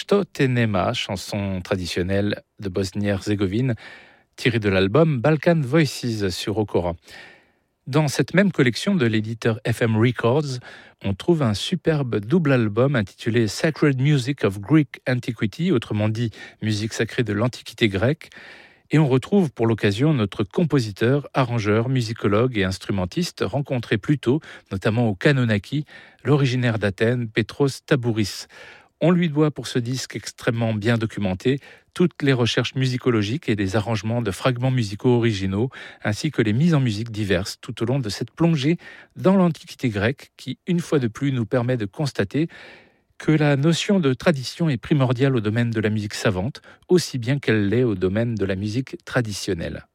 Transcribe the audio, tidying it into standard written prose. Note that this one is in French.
Što te nema, chanson traditionnelle de Bosnie-Herzégovine, tirée de l'album Balkan Voices sur Okora. Dans cette même collection de l'éditeur FM Records, on trouve un superbe double album intitulé Sacred Music of Greek Antiquity, autrement dit musique sacrée de l'Antiquité grecque. Et on retrouve pour l'occasion notre compositeur, arrangeur, musicologue et instrumentiste rencontré plus tôt, notamment au Kanonaki, l'originaire d'Athènes, Petros Tabouris. On lui doit pour ce disque extrêmement bien documenté toutes les recherches musicologiques et les arrangements de fragments musicaux originaux, ainsi que les mises en musique diverses tout au long de cette plongée dans l'Antiquité grecque qui, une fois de plus, nous permet de constater que la notion de tradition est primordiale au domaine de la musique savante, aussi bien qu'elle l'est au domaine de la musique traditionnelle.